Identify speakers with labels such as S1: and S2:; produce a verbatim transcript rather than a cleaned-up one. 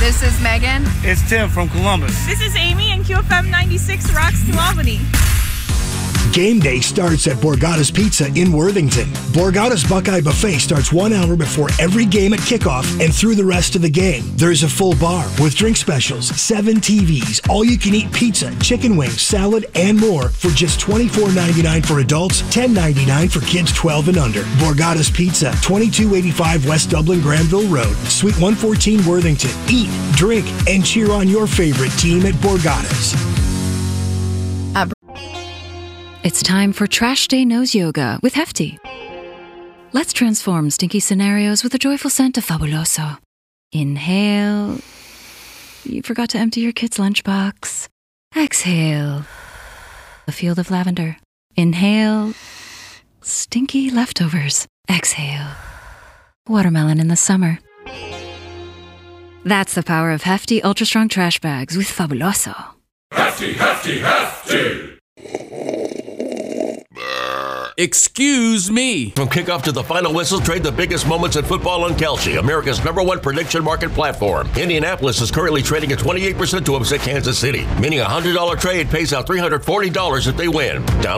S1: This is Megan.
S2: It's Tim from Columbus.
S3: This is Amy, and Q F M ninety-six rocks to Albany.
S4: Game day starts at Borgata's Pizza in Worthington. Borgata's Buckeye Buffet starts one hour before every game at kickoff and through the rest of the game. There's a full bar with drink specials, seven T Vs, all-you-can-eat pizza, chicken wings, salad, and more for just twenty-four ninety-nine for adults, ten ninety-nine for kids twelve and under. Borgata's Pizza, twenty-two eighty-five West Dublin Granville Road, Suite one fourteen Worthington. Eat, drink, and cheer on your favorite team at Borgata's.
S5: It's time for Trash Day Nose Yoga with Hefty. Let's transform stinky scenarios with a joyful scent of Fabuloso. Inhale. You forgot to empty your kid's lunchbox. Exhale. A field of lavender. Inhale. Stinky leftovers. Exhale. Watermelon in the summer. That's the power of Hefty Ultra Strong Trash Bags with Fabuloso.
S6: Hefty, hefty, hefty!
S7: Excuse me.
S8: From kickoff to the final whistle, trade the biggest moments in football on Kalshi, America's number one prediction market platform. Indianapolis is currently trading at twenty-eight percent to upset Kansas City, meaning a one hundred dollars trade pays out three hundred forty dollars if they win. Down